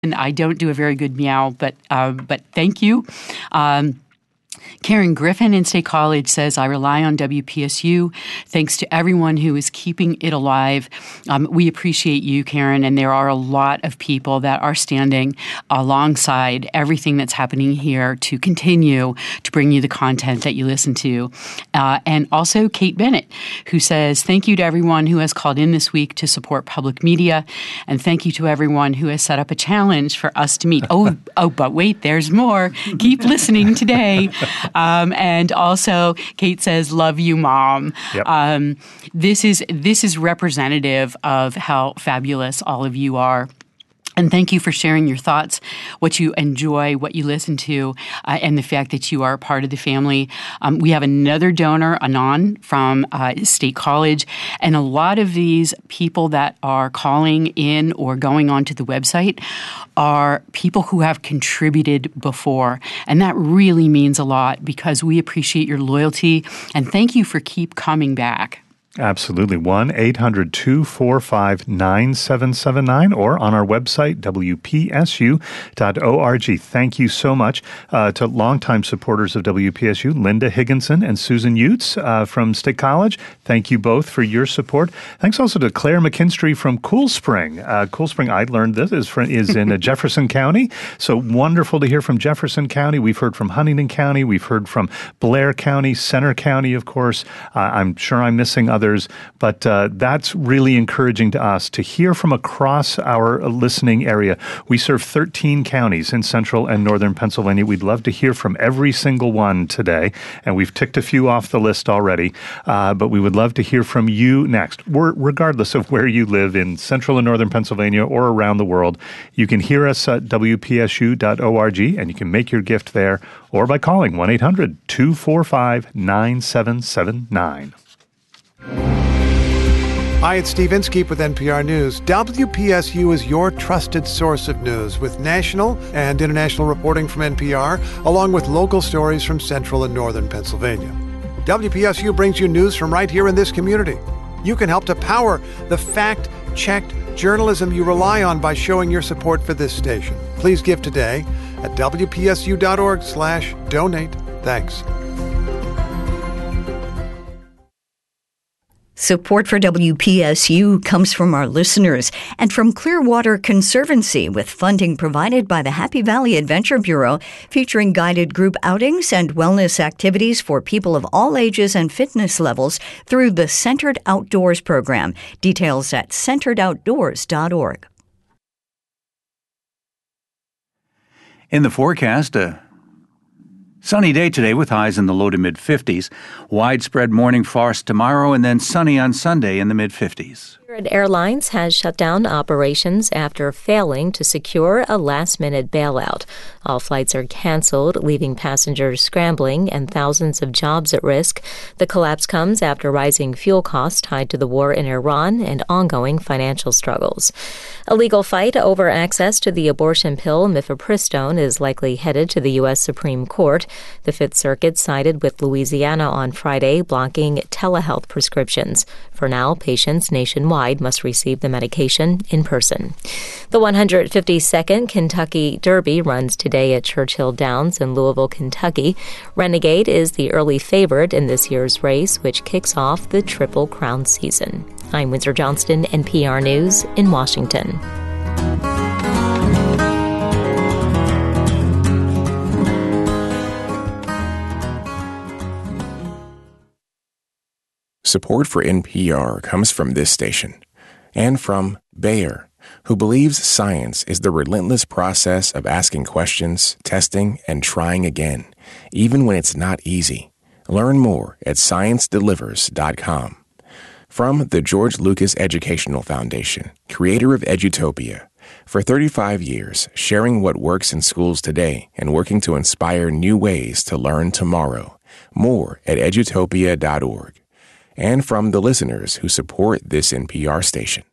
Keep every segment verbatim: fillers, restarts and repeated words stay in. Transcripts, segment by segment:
And I don't do a very good meow, but uh, but thank you. Um, Karen Griffin in State College says, I rely on W P S U. Thanks to everyone who is keeping it alive. Um, we appreciate you, Karen, and there are a lot of people that are standing alongside everything that's happening here to continue to bring you the content that you listen to. Uh, and also Kate Bennett, who says, thank you to everyone who has called in this week to support public media, and thank you to everyone who has set up a challenge for us to meet. Oh, oh, but wait, there's more. Keep listening today. Um, and also, Kate says, love you, Mom. Yep. Um, this is this is representative of how fabulous all of you are. And thank you for sharing your thoughts, what you enjoy, what you listen to, uh, and the fact that you are a part of the family. Um, we have another donor, Anon, from uh, State College. And a lot of these people that are calling in or going onto the website are people who have contributed before. And that really means a lot because we appreciate your loyalty. And thank you for keep coming back. Absolutely. one eight hundred two four five nine seven seven nine or on our website, W P S U dot org. Thank you so much uh, to longtime supporters of W P S U, Linda Higginson and Susan Utes uh, from State College. Thank you both for your support. Thanks also to Claire McKinstry from Cool Spring. Uh, Cool Spring, I learned this, is, for, is in uh, Jefferson County. So wonderful to hear from Jefferson County. We've heard from Huntington County. We've heard from Blair County, Center County, of course. Uh, I'm sure I'm missing others. Others, but uh, that's really encouraging to us to hear from across our listening area. We serve thirteen counties in central and northern Pennsylvania. We'd love to hear from every single one today, and we've ticked a few off the list already, uh, but we would love to hear from you next. We're, regardless of where you live in central and northern Pennsylvania or around the world, you can hear us at W P S U dot org, and you can make your gift there or by calling one eight hundred two four five nine seven seven nine. Hi, it's Steve Inskeep with N P R News. W P S U is your trusted source of news with national and international reporting from N P R, along with local stories from central and northern Pennsylvania. W P S U brings you news from right here in this community. You can help to power the fact-checked journalism you rely on by showing your support for this station. Please give today at W P S U dot org slash donate. Thanks. Support for W P S U comes from our listeners and from Clearwater Conservancy with funding provided by the Happy Valley Adventure Bureau, featuring guided group outings and wellness activities for people of all ages and fitness levels through the Centered Outdoors program. Details at centered outdoors dot org. In the forecast, a sunny day today with highs in the low to mid-fifties. Widespread morning frost tomorrow and then sunny on Sunday in the mid-fifties. Spirit Airlines has shut down operations after failing to secure a last-minute bailout. All flights are canceled, leaving passengers scrambling and thousands of jobs at risk. The collapse comes after rising fuel costs tied to the war in Iran and ongoing financial struggles. A legal fight over access to the abortion pill mifepristone is likely headed to the U S Supreme Court. The Fifth Circuit sided with Louisiana on Friday, blocking telehealth prescriptions. For now, patients nationwide must receive the medication in person. The one hundred fifty-second Kentucky Derby runs today at Churchill Downs in Louisville, Kentucky. Renegade is the early favorite in this year's race, which kicks off the Triple Crown season. I'm Windsor Johnston, N P R News in Washington. Support for N P R comes from this station and from Bayer, who believes science is the relentless process of asking questions, testing, and trying again, even when it's not easy. Learn more at science delivers dot com. From the George Lucas Educational Foundation, creator of Edutopia, for thirty-five years, sharing what works in schools today and working to inspire new ways to learn tomorrow. More at edutopia dot org. And from the listeners who support this N P R station.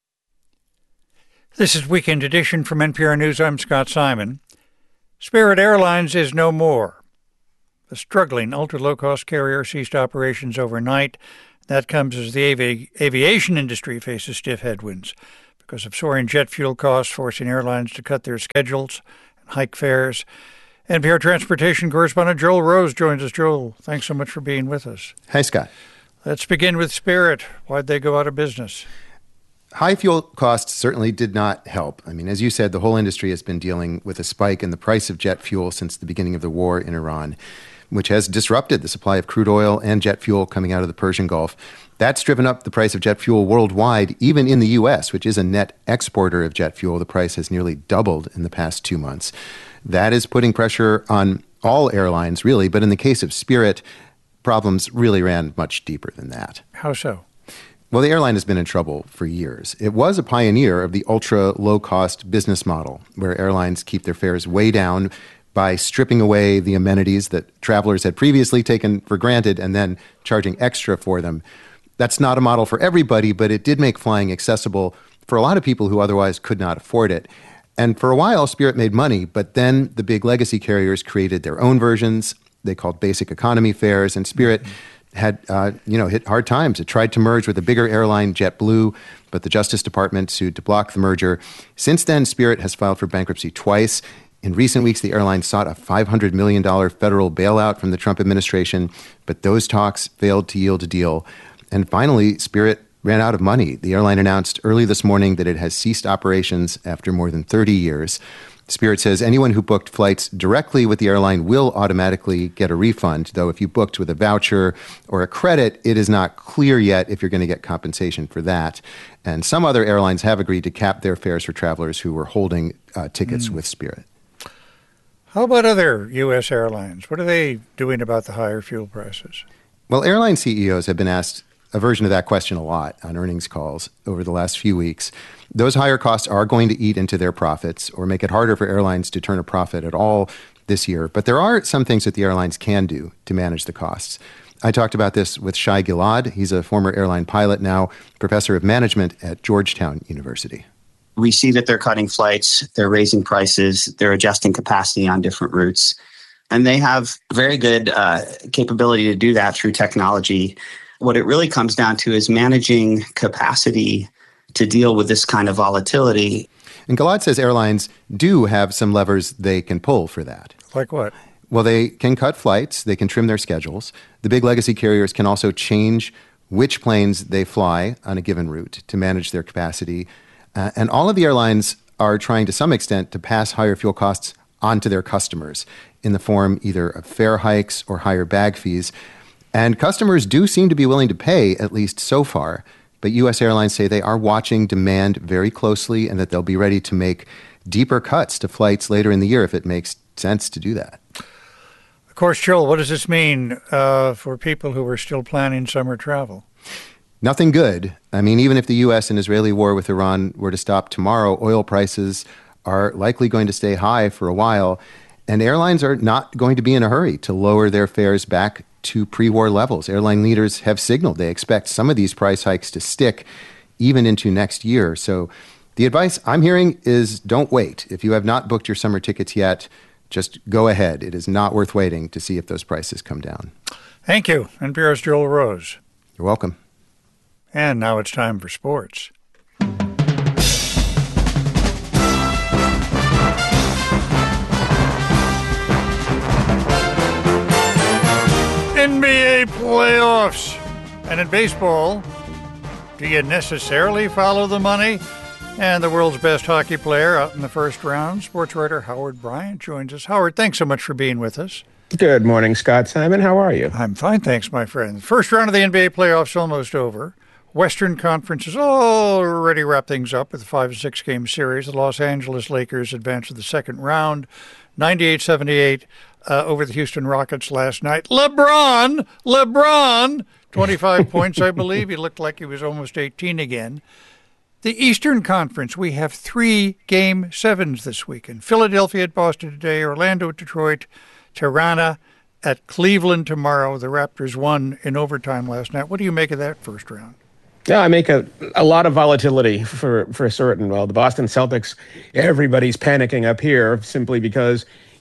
This is Weekend Edition from N P R News. I'm Scott Simon. Spirit Airlines is no more. The struggling ultra-low-cost carrier ceased operations overnight. That comes as the avi- aviation industry faces stiff headwinds. because of soaring jet fuel costs, forcing airlines to cut their schedules and hike fares. N P R transportation correspondent Joel Rose joins us. Joel, thanks so much for being with us. Hi, Scott. Let's begin with Spirit. Why'd they go out of business? High fuel costs certainly did not help. I mean, as you said, the whole industry has been dealing with a spike in the price of jet fuel since the beginning of the war in Iran, which has disrupted the supply of crude oil and jet fuel coming out of the Persian Gulf. That's driven up the price of jet fuel worldwide, even in the U S, which is a net exporter of jet fuel. The price has nearly doubled in the past two months. That is putting pressure on all airlines, really. But in the case of Spirit, problems really ran much deeper than that. How so? Well, the airline has been in trouble for years. It was a pioneer of the ultra-low-cost business model, where airlines keep their fares way down by stripping away the amenities that travelers had previously taken for granted and then charging extra for them. That's not a model for everybody, but it did make flying accessible for a lot of people who otherwise could not afford it. And for a while, Spirit made money, but then the big legacy carriers created their own versions. They called basic economy fares, and Spirit mm-hmm. had, uh, you know, hit hard times. It tried to merge with a bigger airline, JetBlue, but the Justice Department sued to block the merger. Since then, Spirit has filed for bankruptcy twice. In recent weeks, the airline sought a five hundred million dollars federal bailout from the Trump administration, but those talks failed to yield a deal. And finally, Spirit ran out of money. The airline announced early this morning that it has ceased operations after more than thirty years. Spirit says anyone who booked flights directly with the airline will automatically get a refund, though if you booked with a voucher or a credit, it is not clear yet if you're going to get compensation for that. And some other airlines have agreed to cap their fares for travelers who were holding uh, tickets mm. with Spirit. How about other U S airlines? What are they doing about the higher fuel prices? Well, airline C E Os have been asked a version of that question a lot on earnings calls over the last few weeks. Those higher costs are going to eat into their profits or make it harder for airlines to turn a profit at all this year. But there are some things that the airlines can do to manage the costs. I talked about this with Shai Gilad. He's a former airline pilot, now professor of management at Georgetown University. We see that they're cutting flights, they're raising prices, they're adjusting capacity on different routes. And they have very good uh, capability to do that through technology. What it really comes down to is managing capacity to deal with this kind of volatility. And Gilad says airlines do have some levers they can pull for that. Like what? Well, they can cut flights, they can trim their schedules. The big legacy carriers can also change which planes they fly on a given route to manage their capacity. Uh, and all of the airlines are trying to some extent to pass higher fuel costs on to their customers in the form either of fare hikes or higher bag fees. And customers do seem to be willing to pay, at least so far. But U S airlines say they are watching demand very closely and that they'll be ready to make deeper cuts to flights later in the year if it makes sense to do that. Of course, Joel, what does this mean uh, for people who are still planning summer travel? Nothing good. I mean, even if the U S and Israeli war with Iran were to stop tomorrow, oil prices are likely going to stay high for a while. And airlines are not going to be in a hurry to lower their fares back to pre-war levels. Airline leaders have signaled they expect some of these price hikes to stick even into next year. So the advice I'm hearing is don't wait. If you have not booked your summer tickets yet, just go ahead. It is not worth waiting to see if those prices come down. Thank you. N P R's Joel Rose. You're welcome. And now it's time for sports. N B A playoffs. And in baseball, do you necessarily follow the money? And the world's best hockey player out in the first round, sports writer Howard Bryant joins us. Howard, thanks so much for being with us. Good morning, Scott Simon. How are you? I'm fine, thanks, my friend. First round of the N B A playoffs almost over. Western Conference has already wrapped things up with a five- and six-game series. The Los Angeles Lakers advanced to the second round, ninety-eight seventy-eight uh, over the Houston Rockets last night. LeBron, LeBron, twenty-five points, I believe. He looked like he was almost eighteen again. The Eastern Conference, we have three Game sevens this weekend. Philadelphia at Boston today, Orlando at Detroit, Tirana at Cleveland tomorrow. The Raptors won in overtime last night. What do you make of that first round? Yeah, I make a, a lot of volatility for, for certain. Well, the Boston Celtics, everybody's panicking up here simply because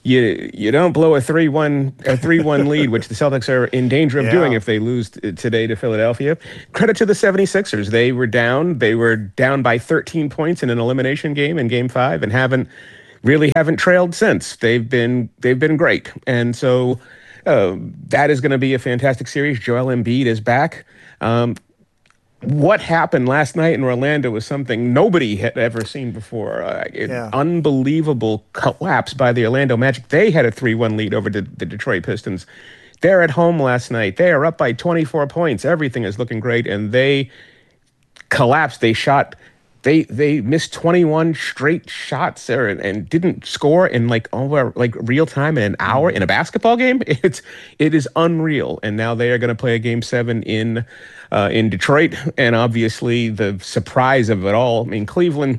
you you don't blow a three one a three one lead, which the Celtics are in danger of yeah. doing if they lose today to Philadelphia. Credit to the seventy-sixers. They were down. They were down by thirteen points in an elimination game in Game Five, and haven't really haven't trailed since. They've been they've been great, and so uh, that is going to be a fantastic series. Joel Embiid is back. Um, What happened last night in Orlando was something nobody had ever seen before. Uh, an yeah. unbelievable collapse by the Orlando Magic. They had a three one lead over the, the Detroit Pistons. They're at home last night. They are up by twenty-four points. Everything is looking great, and they collapsed. They shot. They they missed twenty-one straight shots there and, and didn't score in like over like real time in an hour in a basketball game. It's it is unreal. And now they are going to play a game seven in uh, in Detroit. And obviously the surprise of it all. I mean, Cleveland,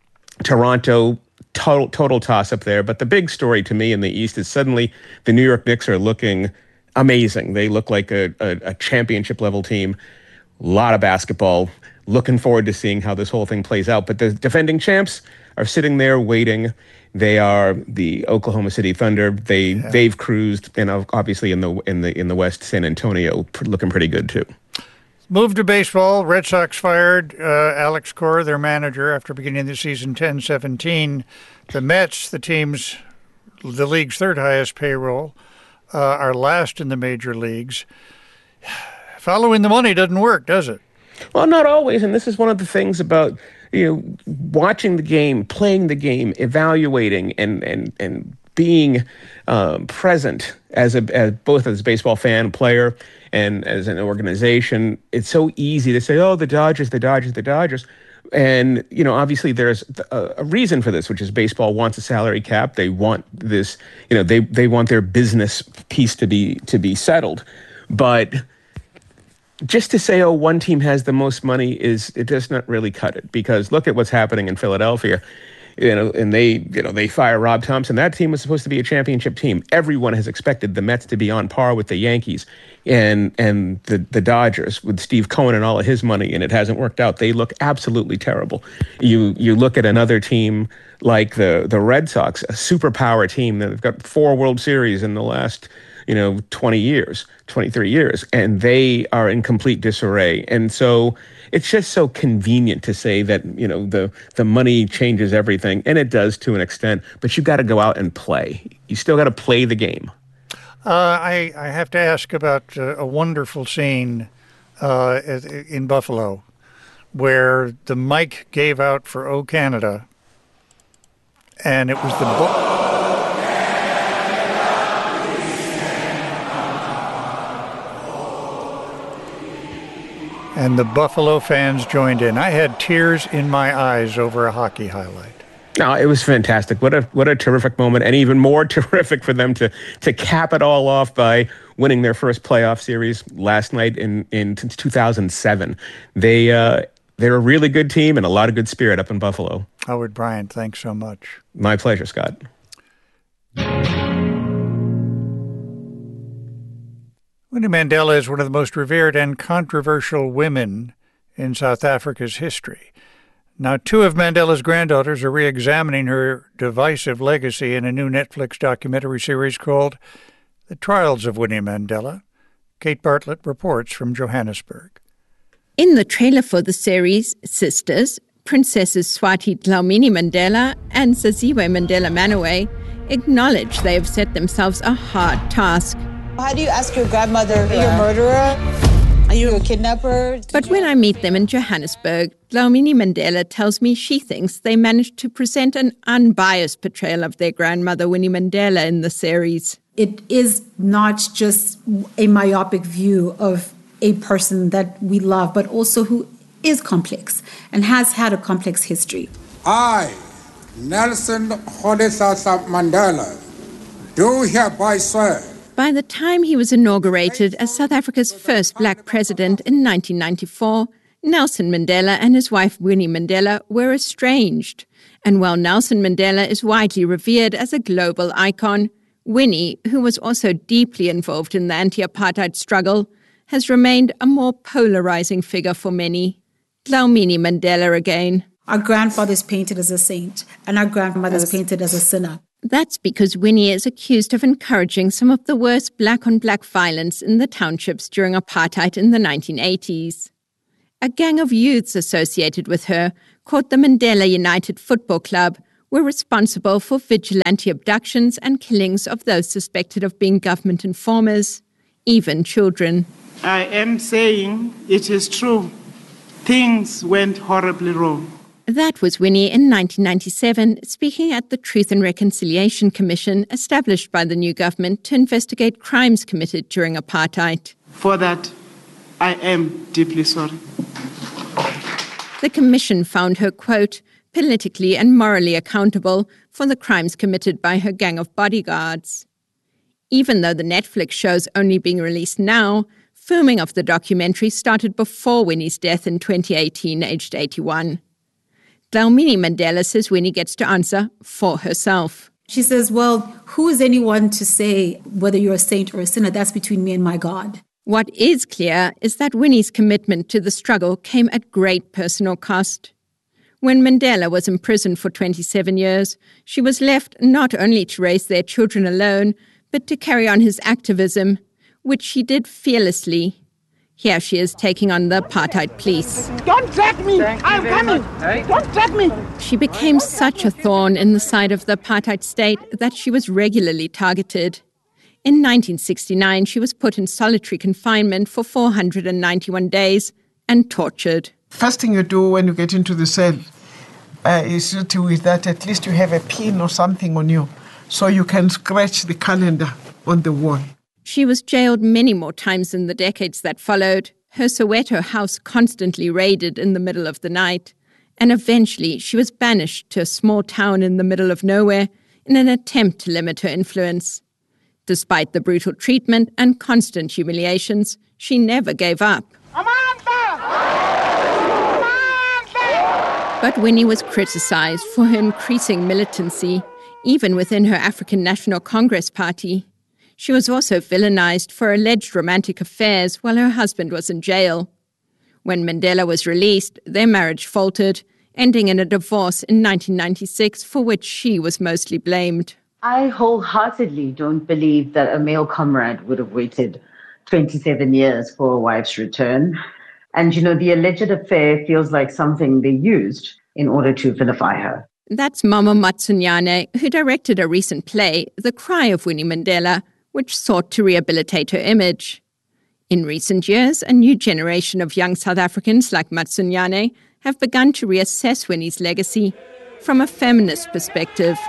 Toronto, total total toss up there. But the big story to me in the East is suddenly the New York Knicks are looking amazing. They look like a, a, a championship level team. A lot of basketball. Looking forward to seeing how this whole thing plays out. But the defending champs are sitting there waiting. They are the Oklahoma City Thunder. They yeah. they've cruised, and obviously in the in the in the West, San Antonio looking pretty good too. Move to baseball. Red Sox fired uh, Alex Cora, their manager, after beginning the season ten seventeen. The Mets, the team's the league's third highest payroll, uh, are last in the major leagues. Following the money doesn't work, does it? Well, not always, and this is one of the things about, you know, watching the game, playing the game, evaluating, and and and being um, present as a as both as a baseball fan, player, and as an organization. It's so easy to say, "Oh, the Dodgers, the Dodgers, the Dodgers," and you know, obviously there's a, a reason for this, which is baseball wants a salary cap. They want this, you know, they they want their business piece to be to be settled, but just to say, oh, one team has the most money is it does not really cut it, because look at what's happening in Philadelphia, you know, and they, you know, they fire Rob Thompson. That team was supposed to be a championship team. Everyone has expected the Mets to be on par with the Yankees and and the the Dodgers with Steve Cohen and all of his money, and it hasn't worked out. They look absolutely terrible. You you look at another team like the the Red Sox, a superpower team that have got four World Series in the last, you know, twenty years, twenty-three years, and they are in complete disarray. And so it's just so convenient to say that, you know, the, the money changes everything, and it does to an extent, but you've got to go out and play. You still got to play the game. Uh, I, I have to ask about uh, a wonderful scene uh, in Buffalo where the mic gave out for "O Canada," and it was the... Bo- And the Buffalo fans joined in. I had tears in my eyes over a hockey highlight. No, it was fantastic. What a what a terrific moment, and even more terrific for them to to cap it all off by winning their first playoff series last night in in two thousand seven. They uh, they're a really good team and a lot of good spirit up in Buffalo. Howard Bryant, thanks so much. My pleasure, Scott. Winnie Mandela is one of the most revered and controversial women in South Africa's history. Now, two of Mandela's granddaughters are re-examining her divisive legacy in a new Netflix documentary series called The Trials of Winnie Mandela. Kate Bartlett reports from Johannesburg. In the trailer for the series, sisters, Princesses Swati Dlamini Mandela and Saziwe Mandela Manawe, acknowledge they have set themselves a hard task. How do you ask your grandmother, are you a murderer? Are you a kidnapper? But when I meet them in Johannesburg, Dlamini Mandela tells me she thinks they managed to present an unbiased portrayal of their grandmother, Winnie Mandela, in the series. It is not just a myopic view of a person that we love, but also who is complex and has had a complex history. I, Nelson Rolihlahla Mandela, do hereby swear. By the time he was inaugurated as South Africa's first black president in nineteen ninety-four, Nelson Mandela and his wife Winnie Mandela were estranged. And while Nelson Mandela is widely revered as a global icon, Winnie, who was also deeply involved in the anti-apartheid struggle, has remained a more polarizing figure for many. Dlamini Mandela again. Our grandfather is painted as a saint, and our grandmother is painted as a sinner. That's because Winnie is accused of encouraging some of the worst black-on-black violence in the townships during apartheid in the nineteen eighties. A gang of youths associated with her, called the Mandela United Football Club, were responsible for vigilante abductions and killings of those suspected of being government informers, even children. I am saying it is true. Things went horribly wrong. That was Winnie in nineteen ninety-seven, speaking at the Truth and Reconciliation Commission established by the new government to investigate crimes committed during apartheid. For that, I am deeply sorry. The commission found her, quote, politically and morally accountable for the crimes committed by her gang of bodyguards. Even though the Netflix show's only being released now, filming of the documentary started before Winnie's death in twenty eighteen, aged eighty-one. Dlamini Mandela says Winnie gets to answer for herself. She says, well, who is anyone to say whether you're a saint or a sinner? That's between me and my God. What is clear is that Winnie's commitment to the struggle came at great personal cost. When Mandela was imprisoned for twenty-seven years, she was left not only to raise their children alone, but to carry on his activism, which she did fearlessly. Here she is taking on the apartheid police. Don't drag me! I'm coming! Don't drag me! She became such a thorn in the side of the apartheid state that she was regularly targeted. In nineteen sixty-nine, she was put in solitary confinement for four hundred ninety-one days and tortured. First thing you do when you get into the cell uh, is to do with that at least you have a pin or something on you so you can scratch the calendar on the wall. She was jailed many more times in the decades that followed, her Soweto house constantly raided in the middle of the night, and eventually she was banished to a small town in the middle of nowhere in an attempt to limit her influence. Despite the brutal treatment and constant humiliations, she never gave up. But Winnie was criticized for her increasing militancy, even within her African National Congress party. She was also villainized for alleged romantic affairs while her husband was in jail. When Mandela was released, their marriage faltered, ending in a divorce in nineteen ninety-six, for which she was mostly blamed. I wholeheartedly don't believe that a male comrade would have waited twenty-seven years for a wife's return. And, you know, the alleged affair feels like something they used in order to vilify her. That's Mama Matsunyane, who directed a recent play, The Cry of Winnie Mandela, which sought to rehabilitate her image. In recent years, a new generation of young South Africans like Matsunyane have begun to reassess Winnie's legacy from a feminist perspective.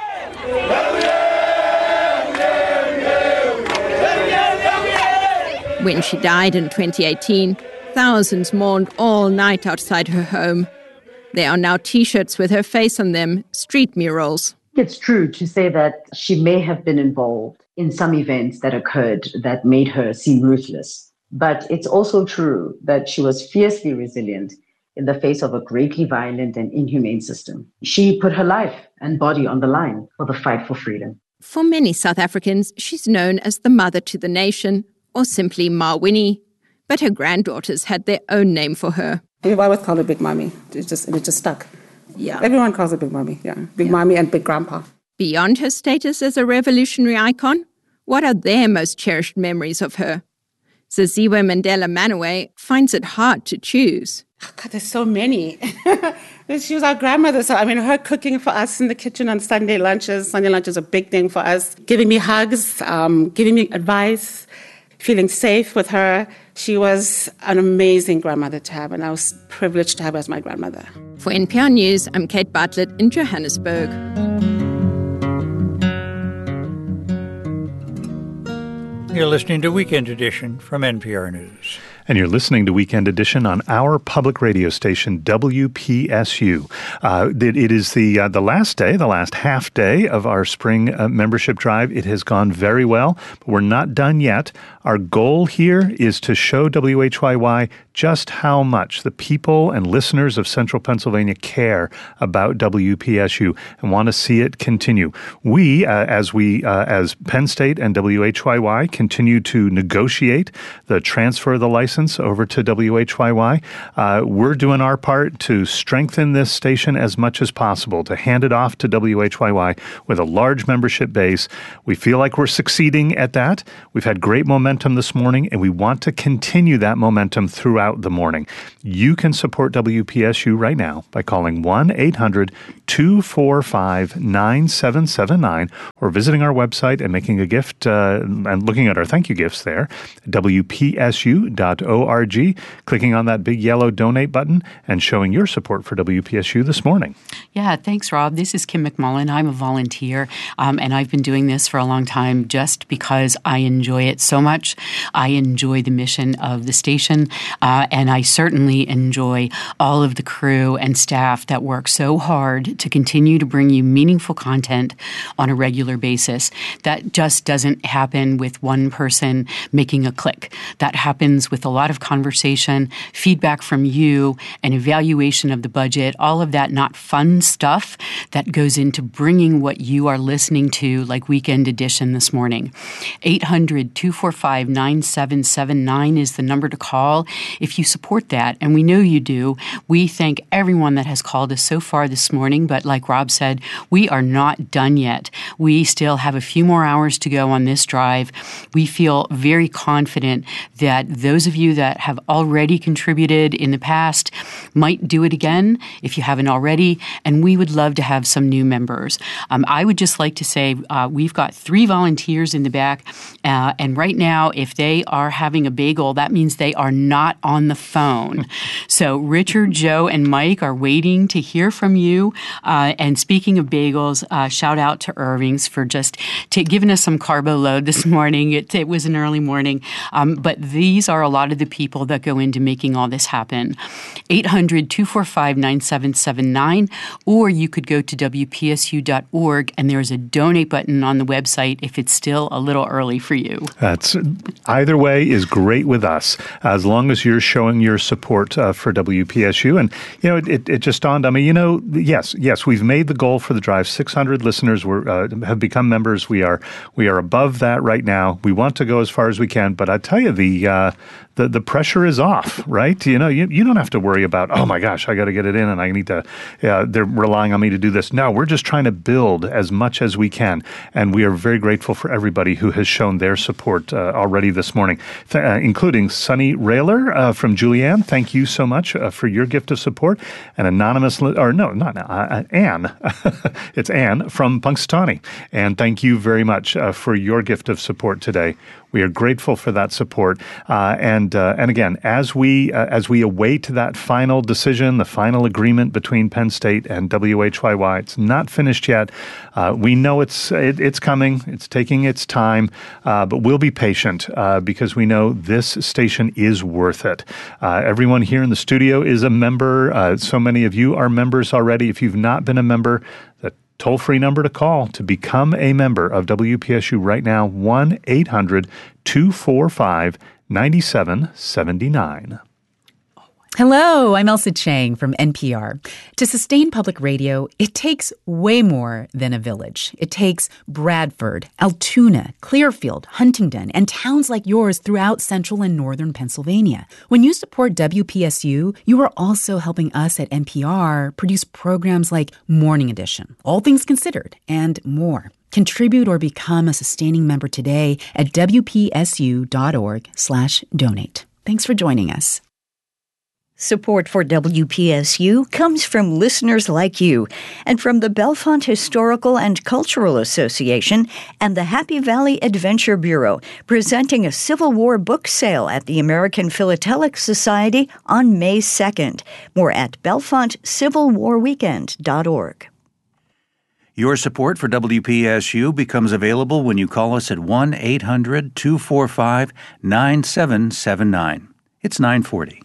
When she died in twenty eighteen, thousands mourned all night outside her home. There are now T-shirts with her face on them, street murals. It's true to say that she may have been involved in some events that occurred that made her seem ruthless. But it's also true that she was fiercely resilient in the face of a greatly violent and inhumane system. She put her life and body on the line for the fight for freedom. For many South Africans, she's known as the mother to the nation, or simply Ma Winnie. But her granddaughters had their own name for her. We've always called her Big Mommy. It just, it just stuck. Yeah. Everyone calls her Big Mommy, yeah. Big yeah. Mommy and Big Grandpa. Beyond her status as a revolutionary icon, what are their most cherished memories of her? Zaziwe Mandela Manawe finds it hard to choose. Oh God, there's so many. She was our grandmother, so I mean, her cooking for us in the kitchen on Sunday lunches. Sunday lunch is a big thing for us. Giving me hugs, um, giving me advice, feeling safe with her. She was an amazing grandmother to have, and I was privileged to have her as my grandmother. For N P R News, I'm Kate Bartlett in Johannesburg. You're listening to Weekend Edition from N P R News. And you're listening to Weekend Edition on our public radio station, W P S U. Uh, it, it is the uh, the last day, the last half day of our spring uh, membership drive. It has gone very well, but we're not done yet. Our goal here is to show W H Y Y just how much the people and listeners of Central Pennsylvania care about W P S U and want to see it continue. We, uh, as we, uh, as Penn State and W H Y Y, continue to negotiate the transfer of the license license over to W H Y Y. Uh, we're doing our part to strengthen this station as much as possible, to hand it off to W H Y Y with a large membership base. We feel like we're succeeding at that. We've had great momentum this morning, and we want to continue that momentum throughout the morning. You can support W P S U right now by calling one eight hundred two four five nine seven seven nine or visiting our website and making a gift uh, and looking at our thank you gifts there, W P S U dot org, clicking on that big yellow donate button and showing your support for W P S U this morning. Yeah, thanks, Rob. This is Kim McMullen. I'm a volunteer, um, and I've been doing this for a long time just because I enjoy it so much. I enjoy the mission of the station, uh, and I certainly enjoy all of the crew and staff that work so hard to continue to bring you meaningful content on a regular basis. That just doesn't happen with one person making a click. That happens with a lot of conversation, feedback from you, an evaluation of the budget, all of that not fun stuff that goes into bringing what you are listening to, like Weekend Edition this morning. eight hundred two four five nine seven seven nine is the number to call if you support that, and we know you do. We thank everyone that has called us so far this morning, but like Rob said, we are not done yet. We still have a few more hours to go on this drive. We feel very confident that those of you that have already contributed in the past might do it again if you haven't already, and we would love to have some new members. Um, I would just like to say uh, we've got three volunteers in the back, uh, and right now, if they are having a bagel, that means they are not on the phone. So Richard, Joe, and Mike are waiting to hear from you. Uh, and speaking of bagels, uh, shout out to Irving's for just t- giving us some carbo load this morning. It, it was an early morning. Um, but these are a lot of the people that go into making all this happen. eight hundred two four five nine seven seven nine, or you could go to W P S U dot org, and there's a donate button on the website if it's still a little early for you. That's either way is great with us, as long as you're showing your support uh, for W P S U. And, you know, it, it just dawned on me, you know, yes, yes, we've made the goal for the drive. six hundred listeners were, uh, have become members. We are we are above that right now. We want to go as far as we can. But I tell you, the uh, the the pressure is off, right? You know, you, you don't have to worry about, oh my gosh, I got to get it in and I need to, uh, they're relying on me to do this. No, we're just trying to build as much as we can. And we are very grateful for everybody who has shown their support uh, already this morning, Th- uh, including Sunny Railer uh, from Julianne. Thank you so much uh, for your gift of support. And anonymous, li- or no, not uh, Anne. It's Anne from Punxsutawney. And thank you very much uh, for your gift of support today. We are grateful for that support, uh, and uh, and again, as we uh, as we await that final decision, the final agreement between Penn State and W H Y Y, it's not finished yet. Uh, we know it's it, it's coming. It's taking its time, uh, but we'll be patient uh, because we know this station is worth it. Uh, everyone here in the studio is a member. Uh, so many of you are members already. If you've not been a member, the toll-free number to call to become a member of W P S U right now, one eight hundred two four five nine seven seven nine. Hello, I'm Elsa Chang from N P R. To sustain public radio, it takes way more than a village. It takes Bradford, Altoona, Clearfield, Huntingdon, and towns like yours throughout central and northern Pennsylvania. When you support W P S U, you are also helping us at N P R produce programs like Morning Edition, All Things Considered, and more. Contribute or become a sustaining member today at W P S U dot org slash donate. Thanks for joining us. Support for W P S U comes from listeners like you and from the Bellefonte Historical and Cultural Association and the Happy Valley Adventure Bureau, presenting a Civil War book sale at the American Philatelic Society on May second. More at bellefonte civil war weekend dot org. Your support for W P S U becomes available when you call us at one eight hundred two four five nine seven seven nine. It's nine forty.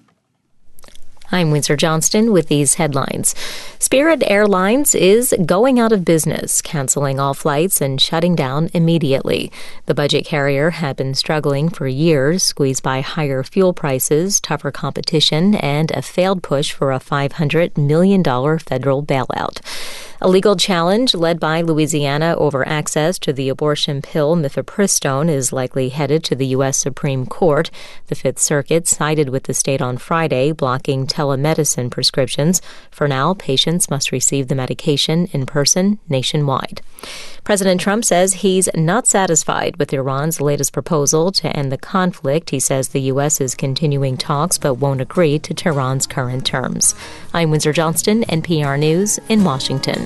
I'm Windsor Johnston with these headlines. Spirit Airlines is going out of business, canceling all flights and shutting down immediately. The budget carrier had been struggling for years, squeezed by higher fuel prices, tougher competition, and a failed push for a five hundred million dollars federal bailout. A legal challenge led by Louisiana over access to the abortion pill mifepristone is likely headed to the U S Supreme Court. The Fifth Circuit sided with the state on Friday, blocking telemedicine prescriptions. For now, patients must receive the medication in person nationwide. President Trump says he's not satisfied with Iran's latest proposal to end the conflict. He says the U S is continuing talks but won't agree to Tehran's current terms. I'm Windsor Johnston, N P R News in Washington.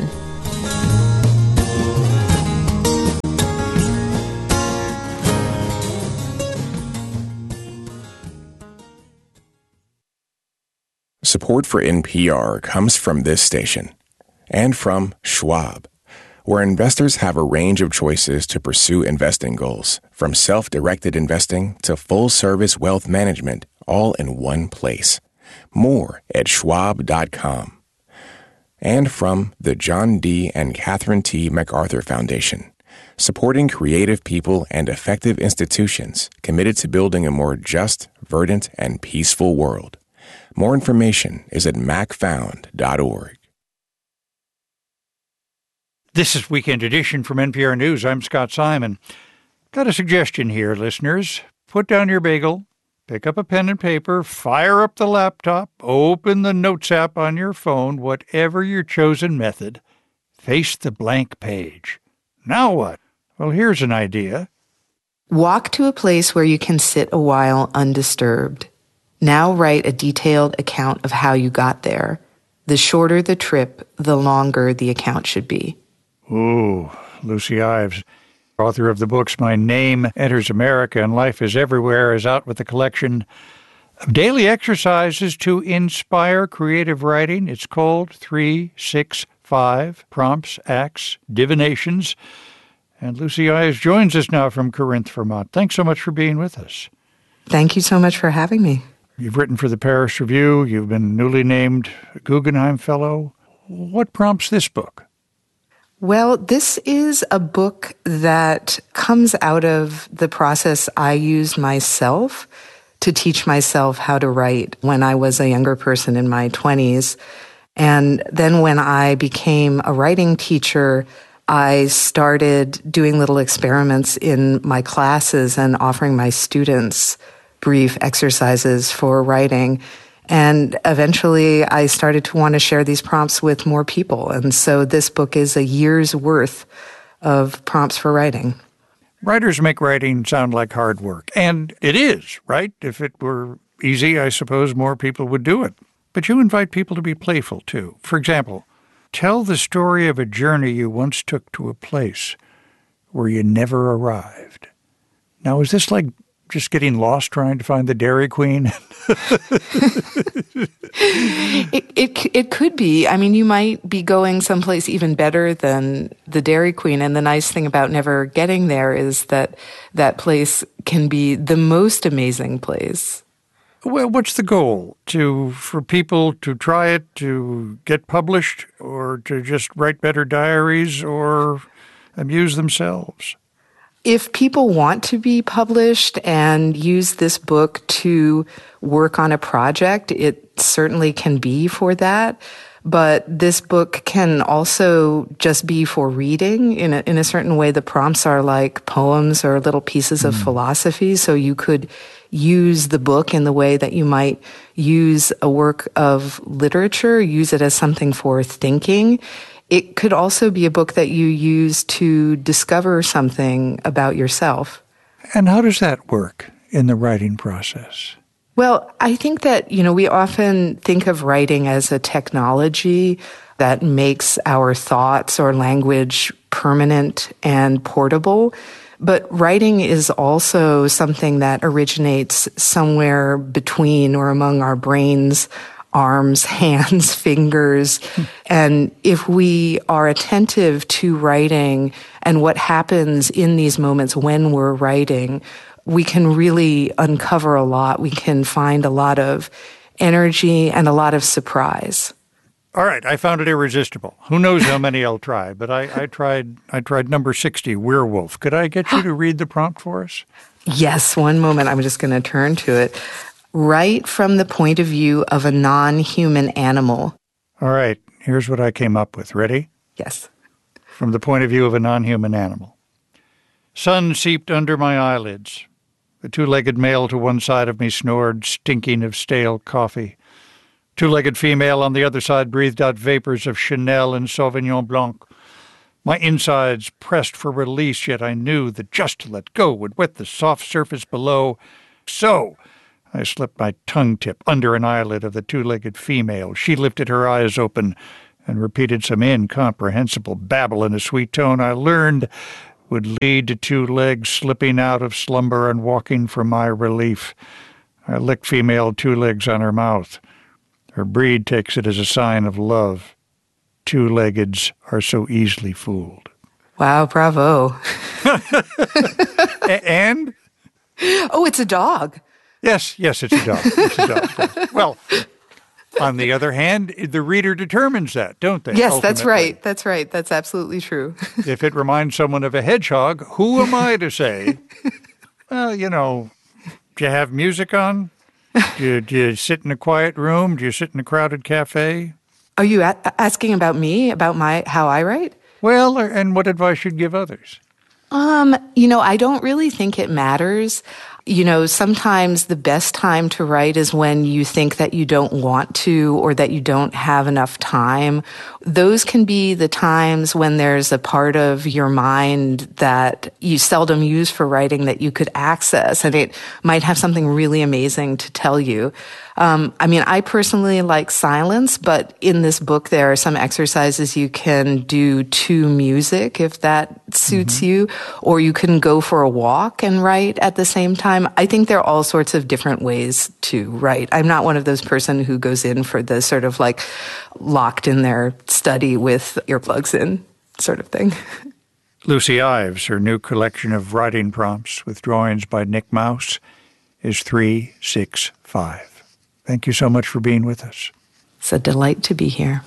Support for N P R comes from this station and from Schwab, where investors have a range of choices to pursue investing goals, from self-directed investing to full-service wealth management, all in one place. More at schwab dot com. And from the John D. and Catherine T. MacArthur Foundation, supporting creative people and effective institutions committed to building a more just, verdant, and peaceful world. More information is at mac found dot org. This is Weekend Edition from N P R News. I'm Scott Simon. Got a suggestion here, listeners. Put down your bagel, pick up a pen and paper, fire up the laptop, open the Notes app on your phone, whatever your chosen method. Face the blank page. Now what? Well, here's an idea. Walk to a place where you can sit a while undisturbed. Now write a detailed account of how you got there. The shorter the trip, the longer the account should be. Ooh, Lucy Ives, author of the books My Name Enters America and Life is Everywhere, is out with a collection of daily exercises to inspire creative writing. It's called three six five, Prompts, Acts, Divinations. And Lucy Ives joins us now from Corinth, Vermont. Thanks so much for being with us. Thank you so much for having me. You've written for the Paris Review. You've been newly named Guggenheim Fellow. What prompts this book? Well, this is a book that comes out of the process I used myself to teach myself how to write when I was a younger person in my twenties. And then when I became a writing teacher, I started doing little experiments in my classes and offering my students brief exercises for writing. And eventually I started to want to share these prompts with more people. And so this book is a year's worth of prompts for writing. Writers make writing sound like hard work. And it is, right? If it were easy, I suppose more people would do it. But you invite people to be playful, too. For example, tell the story of a journey you once took to a place where you never arrived. Now, is this like just getting lost trying to find the Dairy Queen? it, it it could be. I mean, you might be going someplace even better than the Dairy Queen. And the nice thing about never getting there is that that place can be the most amazing place. Well, what's the goal? To for people to try it, to get published, or to just write better diaries, or amuse themselves? If people want to be published and use this book to work on a project, it certainly can be for that. But this book can also just be for reading. In a, in a certain way, the prompts are like poems or little pieces of mm. philosophy. So you could use the book in the way that you might use a work of literature, use it as something for thinking. It could also be a book that you use to discover something about yourself. And how does that work in the writing process? Well, I think that, you know, we often think of writing as a technology that makes our thoughts or language permanent and portable. But writing is also something that originates somewhere between or among our brains, arms, hands, fingers. And if we are attentive to writing and what happens in these moments when we're writing, we can really uncover a lot. We can find a lot of energy and a lot of surprise. All right, I found it irresistible. Who knows how many I'll try, but I, I tried I tried number sixty, Werewolf. Could I get you to read the prompt for us? Yes, one moment. I'm just going to turn to it. Write from the point of view of a non-human animal. All right, here's what I came up with. Ready? Yes. From the point of view of a non-human animal. Sun seeped under my eyelids. The two-legged male to one side of me snored, stinking of stale coffee. Two-legged female on the other side breathed out vapors of Chanel and Sauvignon Blanc. My insides pressed for release, yet I knew that just to let go would wet the soft surface below. So I slipped my tongue tip under an eyelid of the two-legged female. She lifted her eyes open and repeated some incomprehensible babble in a sweet tone I learned would lead to two legs slipping out of slumber and walking for my relief. I licked female two legs on her mouth. Her breed takes it as a sign of love. Two-leggeds are so easily fooled. Wow, bravo. And? Oh, it's a dog. Yes, yes, it's a dog. It's a dog. Yes. Well, on the other hand, the reader determines that, don't they? Yes, ultimately? That's right. That's right. That's absolutely true. If it reminds someone of a hedgehog, who am I to say, well, you know, do you have music on? Do you, do you sit in a quiet room? Do you sit in a crowded cafe? Are you a- asking about me, about my how I write? Well, and what advice you'd give others? Um, you know, I don't really think it matters. You know, sometimes the best time to write is when you think that you don't want to or that you don't have enough time. Those can be the times when there's a part of your mind that you seldom use for writing that you could access, and it might have something really amazing to tell you. Um, I mean, I personally like silence, but in this book there are some exercises you can do to music if that suits mm-hmm. you, or you can go for a walk and write at the same time. I think there are all sorts of different ways to write. I'm not one of those person who goes in for the sort of like locked in their study with earplugs in sort of thing. Lucy Ives, her new collection of writing prompts with drawings by Nick Mouse is three six five. Thank you so much for being with us. It's a delight to be here.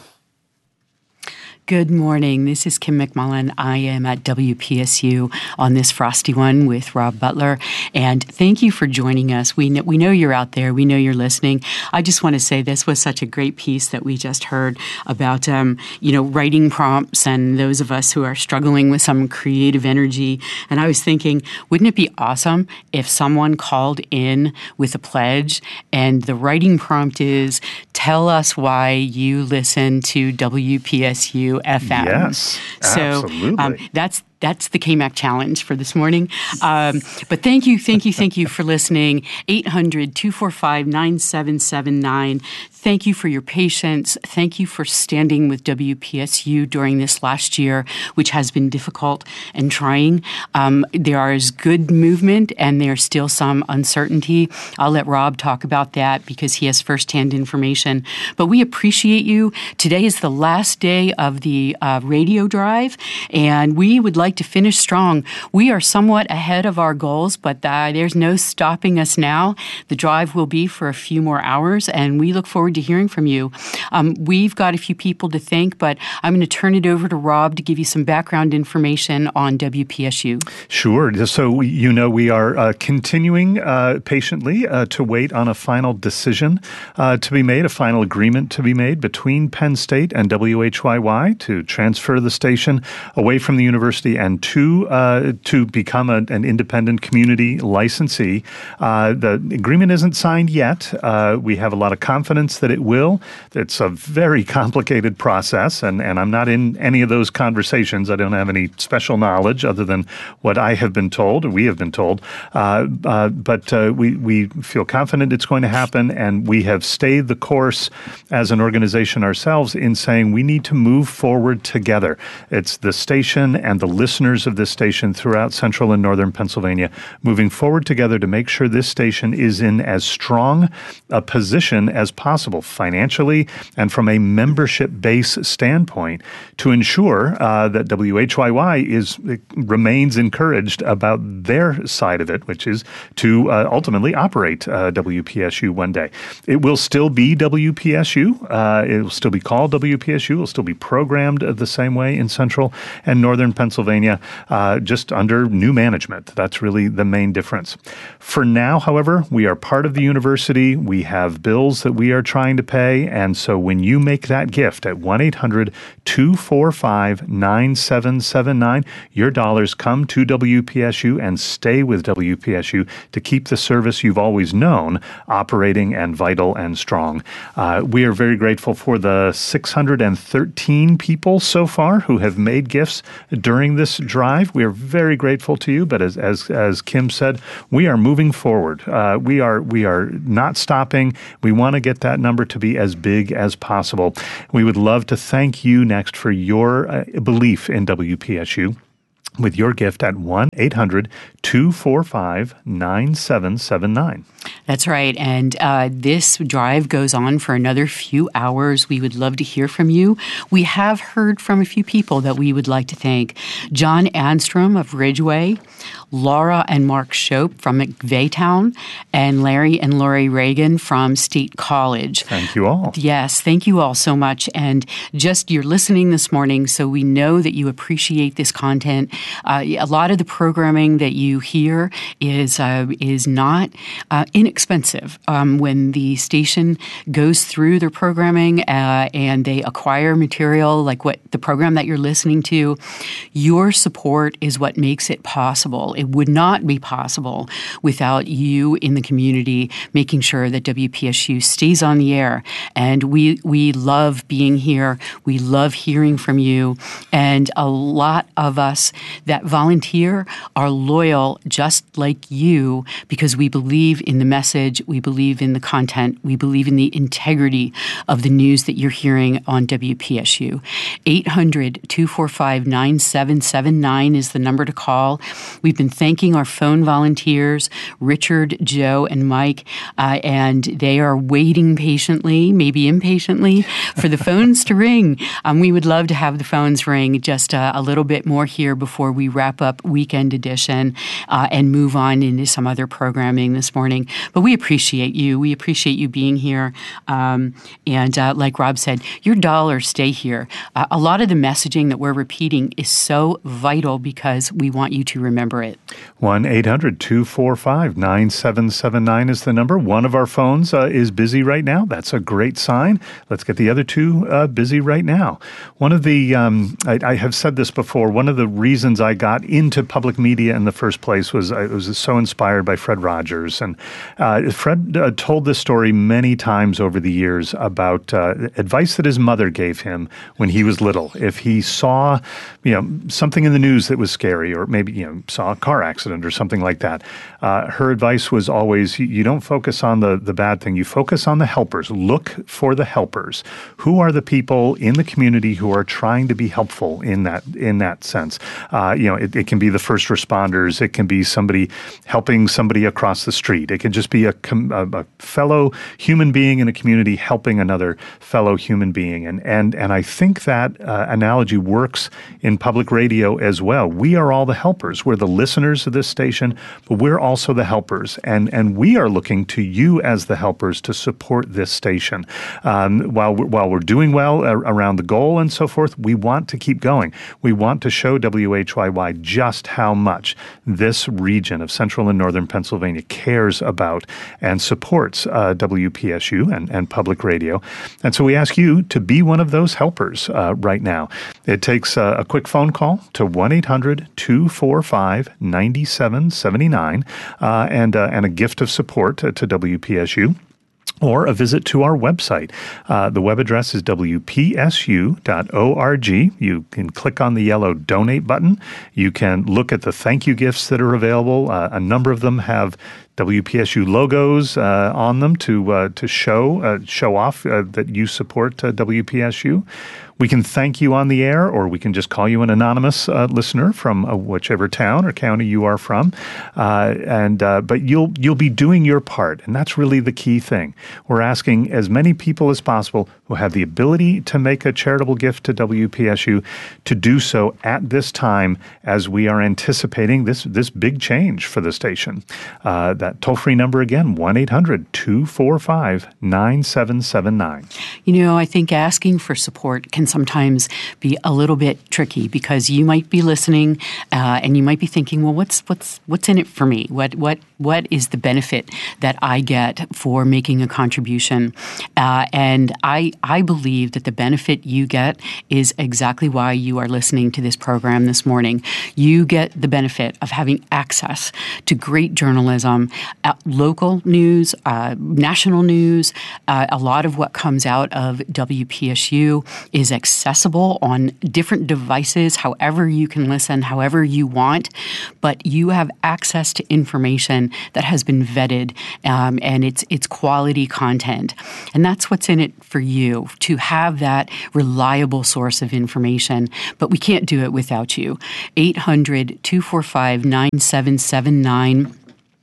Good morning. This is Kim McMullen. I am at W P S U on this frosty one with Rob Butler. And thank you for joining us. We know, we know you're out there. We know you're listening. I just want to say this was such a great piece that we just heard about, um, you know, writing prompts and those of us who are struggling with some creative energy. And I was thinking, wouldn't it be awesome if someone called in with a pledge and the writing prompt is, tell us why you listen to W P S U F M. Yes, so, absolutely. Um, that's that's the K M A C challenge for this morning. Um, but thank you, thank you, thank you for listening. eight hundred, two four five, nine seven seven nine. Thank you for your patience. Thank you for standing with W P S U during this last year, which has been difficult and trying. Um, there is good movement and there's still some uncertainty. I'll let Rob talk about that because he has firsthand information. But we appreciate you. Today is the last day of the uh, radio drive, and we would like to finish strong. We are somewhat ahead of our goals, but uh, there's no stopping us now. The drive will be for a few more hours, and we look forward to hearing from you. Um, we've got a few people to thank, but I'm going to turn it over to Rob to give you some background information on W P S U. Sure. So, you know, we are uh, continuing uh, patiently uh, to wait on a final decision uh, to be made, a final agreement to be made between Penn State and W H Y Y to transfer the station away from the university and to uh, to become a, an independent community licensee. Uh, the agreement isn't signed yet. Uh, we have a lot of confidence that it will. It's a very complicated process, and, and I'm not in any of those conversations. I don't have any special knowledge other than what I have been told, or we have been told. Uh, uh, but uh, we, we feel confident it's going to happen, and we have stayed the course as an organization ourselves in saying we need to move forward together. It's the station and the listeners of this station throughout central and northern Pennsylvania moving forward together to make sure this station is in as strong a position as possible financially and from a membership base standpoint to ensure uh, that W H Y Y is remains encouraged about their side of it, which is to uh, ultimately operate uh, W P S U one day. It will still be W P S U. Uh, it will still be called W P S U. It will still be programmed the same way in central and northern Pennsylvania. Pennsylvania, uh, just under new management. That's really the main difference. For now, however, we are part of the university. We have bills that we are trying to pay. And so when you make that gift at one eight hundred two four five nine seven seven nine, your dollars come to W P S U and stay with W P S U to keep the service you've always known operating and vital and strong. Uh, we are very grateful for the six hundred thirteen people so far who have made gifts during this drive. We are very grateful to you, but as as, as Kim said, we are moving forward. Uh, we are we are not stopping. We want to get that number to be as big as possible. We would love to thank you next for your uh, belief in W P S U with your gift at one eight hundred two four five nine seven seven nine. That's right. And uh, this drive goes on for another few hours. We would love to hear from you. We have heard from a few people that we would like to thank. John Anstrom of Ridgeway, Laura and Mark Shope from McVeytown, and Larry and Lori Reagan from State College. Thank you all. Yes, thank you all so much. And just you're listening this morning, so we know that you appreciate this content. Uh, a lot of the programming that you hear is uh, is not uh, inexpensive. Um, when the station goes through their programming uh, and they acquire material like what the program that you're listening to, your support is what makes it possible. It would not be possible without you in the community making sure that W P S U stays on the air. And we we love being here. We love hearing from you. And a lot of us that volunteer are loyal just like you because we believe in the message, we believe in the content, we believe in the integrity of the news that you're hearing on W P S U. eight hundred two four five nine seven seven nine is the number to call. We've been thanking our phone volunteers, Richard, Joe, and Mike, uh, and they are waiting patiently, maybe impatiently, for the phones to ring. Um, we would love to have the phones ring just uh, a little bit more here before we wrap up Weekend Edition uh, and move on into some other programming this morning. But we appreciate you. We appreciate you being here. Um, and uh, like Rob said, your dollars stay here. Uh, a lot of the messaging that we're repeating is so vital because we want you to remember it. one eight hundred two four five nine seven seven nine is the number. One of our phones uh, is busy right now. That's a great sign. Let's get the other two uh, busy right now. One of the, um, I, I have said this before, one of the reasons I got into public media in the first place was I was so inspired by Fred Rogers. And uh, Fred uh, told this story many times over the years about uh, advice that his mother gave him when he was little. If he saw, you know, something in the news that was scary, or maybe, you know, saw a car accident or something like that, uh, her advice was always, you don't focus on the, the bad thing, you focus on the helpers. Look for the helpers. Who are the people in the community who are trying to be helpful in that in that sense? Uh, you know, it, it can be the first responders. It can be somebody helping somebody across the street. It can just be a, a, a fellow human being in a community helping another fellow human being. And and and I think that uh, analogy works in public radio as well. We are all the helpers. We're the listeners of this station, but we're also the helpers. And and we are looking to you as the helpers to support this station. Um, while, we're, while we're doing well uh, around the goal and so forth, we want to keep going. We want to show W H Y Y just how much this region of central and northern Pennsylvania cares about and supports uh, W P S U and, and public radio. And so we ask you to be one of those helpers uh, right now. It takes uh, a quick phone call to one eight hundred two four five nine seven seven nine uh, and, uh, and a gift of support to, to W P S U. Or a visit to our website. Uh, the web address is w p s u dot org. You can click on the yellow donate button. You can look at the thank you gifts that are available. Uh, a number of them have W P S U logos uh, on them to uh, to show uh, show off uh, that you support uh, W P S U. We can thank you on the air, or we can just call you an anonymous uh, listener from uh, whichever town or county you are from. Uh, and uh, but you'll you'll be doing your part, and that's really the key thing. We're asking as many people as possible who have the ability to make a charitable gift to W P S U to do so at this time as we are anticipating this, this big change for the station. Uh, that toll-free number again, one eight hundred two four five nine seven seven nine. You know, I think asking for support can sometimes be a little bit tricky because you might be listening uh, and you might be thinking, well, what's what's what's in it for me? What what what is the benefit that I get for making a contribution? Uh, and I I believe that the benefit you get is exactly why you are listening to this program this morning. You get the benefit of having access to great journalism, uh, local news, uh, national news. Uh, a lot of what comes out of W P S U is accessible on different devices, however you can listen, however you want, but you have access to information that has been vetted, um, and it's it's quality content. And that's what's in it for you, to have that reliable source of information. But we can't do it without you. eight hundred two four five nine seven seven nine.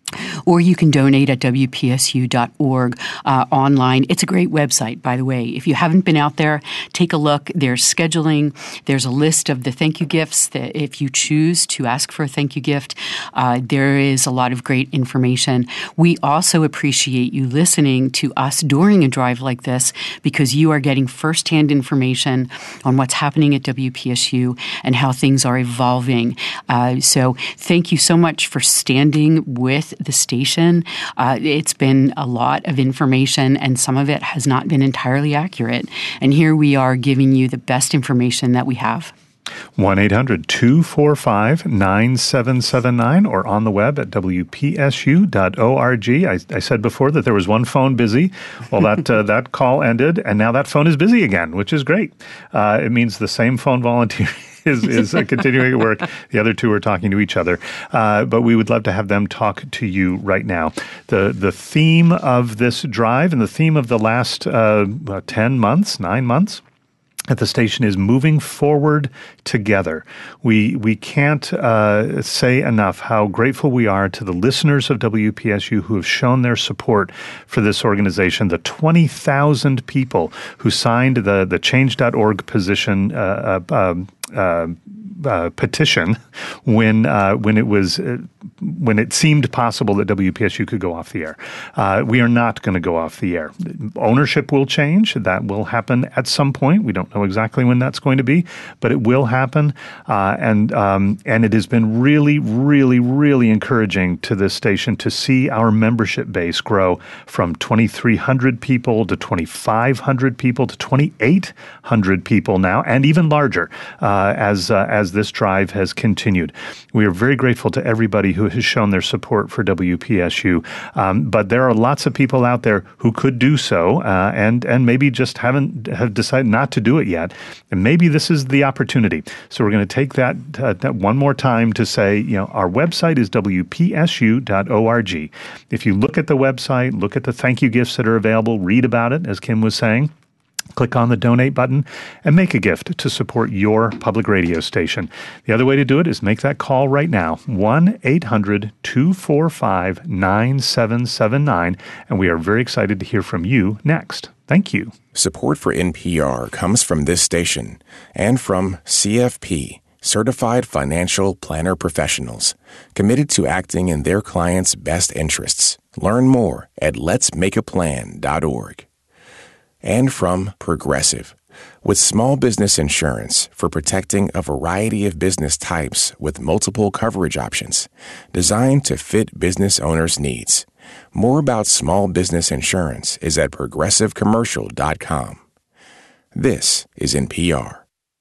Or you can donate at W P S U dot org uh, online. It's a great website, by the way. If you haven't been out there, take a look. There's scheduling. There's a list of the thank you gifts that if you choose to ask for a thank you gift, uh, there is a lot of great information. We also appreciate you listening to us during a drive like this because you are getting firsthand information on what's happening at W P S U and how things are evolving. Uh, so thank you so much for standing with the station. Uh, it's been a lot of information, and some of it has not been entirely accurate. And here we are giving you the best information that we have. one eight hundred two four five nine seven seven nine or on the web at W P S U dot org. I, I said before that there was one phone busy. Well, that uh, that call ended, and now that phone is busy again, which is great. Uh, it means the same phone volunteer is, is uh, continuing at work. The other two are talking to each other. Uh, but we would love to have them talk to you right now. The the theme of this drive and the theme of the last uh, ten months, nine months, at the station is moving forward together. We we can't uh, say enough how grateful we are to the listeners of W P S U who have shown their support for this organization. The twenty thousand people who signed the the change dot org position uh, uh, uh, uh, petition when uh, when it was uh, when it seemed possible that W P S U could go off the air. Uh, we are not going to go off the air. Ownership will change. That will happen at some point. We don't know exactly when that's going to be, but it will happen. Uh, and um, and it has been really, really, really encouraging to this station to see our membership base grow from twenty-three hundred people to twenty-five hundred people to twenty-eight hundred people now, and even larger uh, as uh, as this drive has continued. We are very grateful to everybody who has shown their support for W P S U. Um, but there are lots of people out there who could do so uh, and and maybe just haven't have decided not to do it yet. And maybe this is the opportunity. So we're going to take that, uh, that one more time to say, you know, our website is W P S U dot org. If you look at the website, look at the thank you gifts that are available, read about it, as Kim was saying. Click on the donate button and make a gift to support your public radio station. The other way to do it is make that call right now, one eight hundred two four five nine seven seven nine, and we are very excited to hear from you next. Thank you. Support for N P R comes from this station and from C F P, Certified Financial Planner Professionals, committed to acting in their clients' best interests. Learn more at lets make a plan dot org. And from Progressive, with small business insurance for protecting a variety of business types with multiple coverage options, designed to fit business owners' needs. More about small business insurance is at progressive commercial dot com. This is N P R.